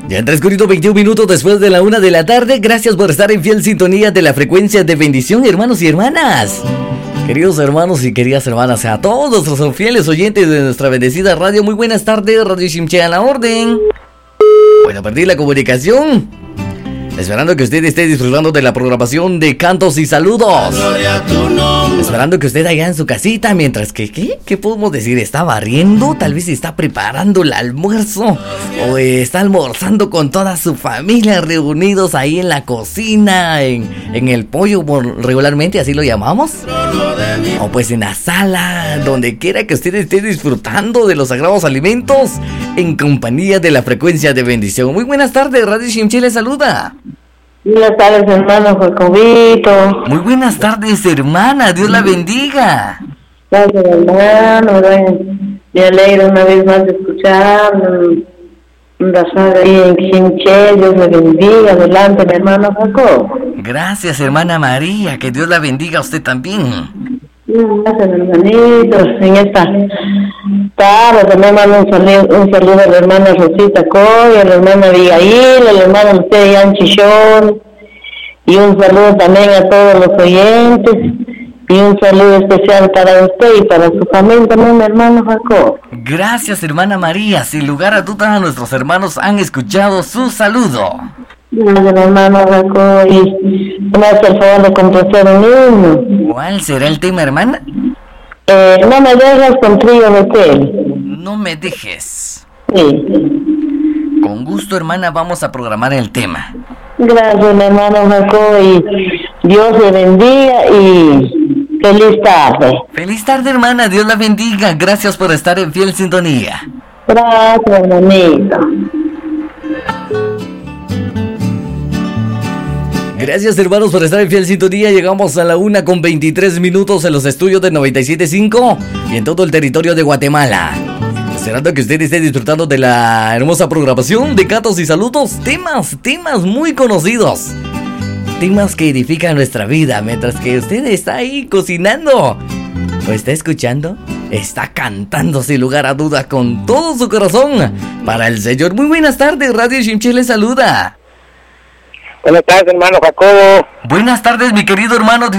Ya han transcurrido 21 minutos después de la 1 de la tarde. Gracias por estar en fiel sintonía de la frecuencia de bendición, hermanos y hermanas. Queridos hermanos y queridas hermanas, a todos nuestros fieles oyentes de nuestra bendecida radio, muy buenas tardes, Radio Shimche a la orden. Bueno, perdí la comunicación. Esperando que usted esté disfrutando de la programación de Cantos y Saludos. Esperando que usted allá en su casita, mientras que, ¿qué podemos decir? ¿Está barriendo? Tal vez está preparando el almuerzo. O está almorzando con toda su familia reunidos ahí en la cocina, en el pollo, regularmente así lo llamamos. O pues en la sala, donde quiera que usted esté disfrutando de los sagrados alimentos, en compañía de la frecuencia de bendición. Muy buenas tardes, Radio Shimche le saluda. Buenas tardes, hermano Jacobito. Muy buenas tardes, hermana. Dios la bendiga. Gracias, hermano. Me alegro una vez más de escuchar un razón ahí en Shimche. Dios le bendiga. Adelante, mi hermano Jacob. Gracias, hermana María. Que Dios la bendiga a usted también. Gracias, hermanitos. En esta tarde también mando un saludo a la hermana Rosita Coy, a la hermana Abigail, a la hermana usted Jan Chichón, y un saludo también a todos los oyentes, y un saludo especial para usted y para su familia también, mi hermano Jacob. Gracias, hermana María. Sin lugar a dudas, nuestros hermanos han escuchado su saludo. Gracias, hermano Jacob, y me hace el favor de complacer un himno. ¿Cuál será el tema, hermana? No me dejes con Trío Betel. No me dejes. Sí. Con gusto, hermana, vamos a programar el tema. Gracias, mi hermano Jacob, y Dios le bendiga y feliz tarde. Feliz tarde, hermana. Dios la bendiga. Gracias por estar en fiel sintonía. Gracias, hermanito. Gracias, hermanos, por estar en fiel sintonía. Llegamos a la 1:23 en los estudios de 97.5 y en todo el territorio de Guatemala. Esperando que usted esté disfrutando de la hermosa programación de Cantos y Saludos. Temas muy conocidos. Temas que edifican nuestra vida. Mientras que usted está ahí cocinando, o está escuchando, está cantando sin lugar a duda con todo su corazón para el Señor. Muy buenas tardes, Radio Shimche le saluda. Buenas tardes, hermano Jacobo. Buenas tardes, mi querido hermano.